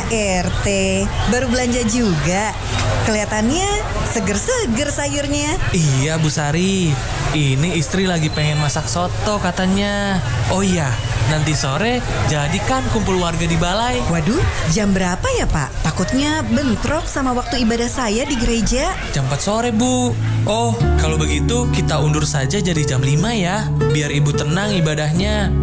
RT, baru belanja juga. Kelihatannya seger-seger sayurnya. Iya Bu Sari, ini istri lagi pengen masak soto katanya. Oh iya, nanti sore jadikan kumpul warga di balai. Waduh, jam berapa ya Pak? Takutnya bentrok sama waktu ibadah saya di gereja. Jam 4 sore Bu. Oh, kalau begitu kita undur saja jadi jam 5 ya, biar ibu tenang ibadahnya.